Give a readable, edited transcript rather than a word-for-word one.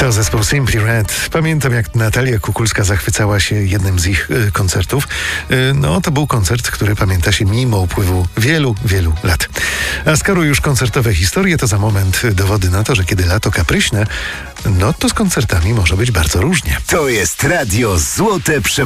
To zespół Simply Red. Pamiętam, jak Natalia Kukulska zachwycała się jednym z ich koncertów. To był koncert, który pamięta się mimo upływu wielu, wielu lat. A skoro już koncertowe historie, to za moment dowody na to, że kiedy lato kapryśne, to z koncertami może być bardzo różnie. To jest Radio Złote